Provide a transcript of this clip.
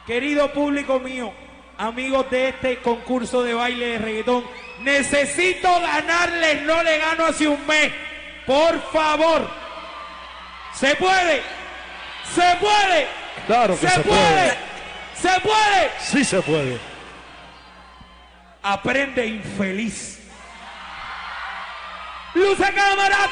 Querido público mío, amigos de este concurso de baile de reggaetón, necesito ganarles, no le gano hace un mes. Por favor. ¿Se puede? ¿Se puede? Claro que se puede. ¿Se puede? Sí se puede. Aprende, infeliz. Luz a cámara.